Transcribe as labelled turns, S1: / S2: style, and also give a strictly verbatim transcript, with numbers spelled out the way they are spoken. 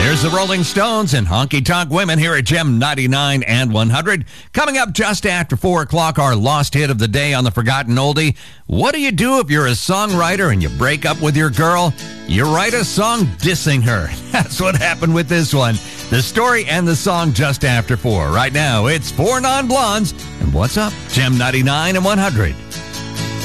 S1: There's the Rolling Stones and Honky Tonk Women here at Gem ninety-nine and one hundred. Coming up just after four o'clock, our lost hit of the day on the Forgotten Oldie. What do you do if you're a songwriter and you break up with your girl? You write a song dissing her. That's what happened with this one. The story and the song just after four. Right now, it's Four Non-Blondes. And what's up? Gem ninety-nine and one hundred.